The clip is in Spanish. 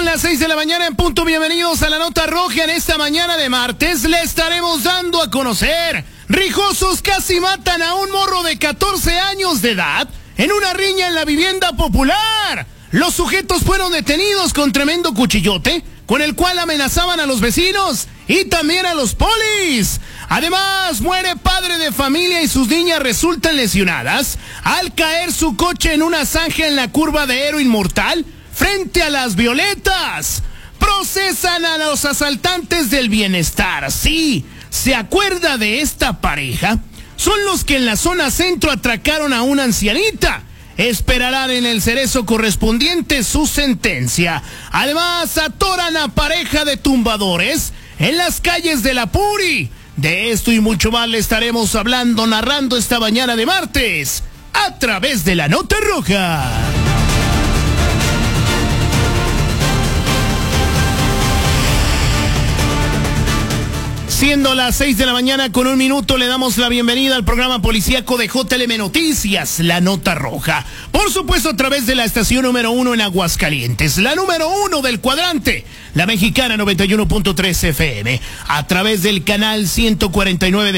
Son las 6 de la mañana en punto. Bienvenidos a la Nota Roja. En esta mañana de martes le estaremos dando a conocer: rijosos casi matan a un morro de 14 años de edad en una riña en la vivienda popular. Los sujetos fueron detenidos con tremendo cuchillote con el cual amenazaban a los vecinos y también a los polis. Además, muere padre de familia y sus niñas resultan lesionadas al caer su coche en una zanja en la curva de Héroe Inmortal frente a Las Violetas. Procesan a los asaltantes del bienestar. Sí, ¿se acuerda de esta pareja? Son los que en la zona centro atracaron a una ancianita. Esperarán en el cerezo correspondiente su sentencia. Además, atoran a pareja de tumbadores en las calles de La Puri. De esto y mucho más le estaremos hablando, narrando esta mañana de martes a través de la Nota Roja. Siendo las 6 de la mañana con 1 minuto, le damos la bienvenida al programa policíaco de JLM Noticias, La Nota Roja. Por supuesto, a través de la estación número 1 en Aguascalientes, la número 1 del cuadrante, la Mexicana 91.3 FM, a través del canal 149 de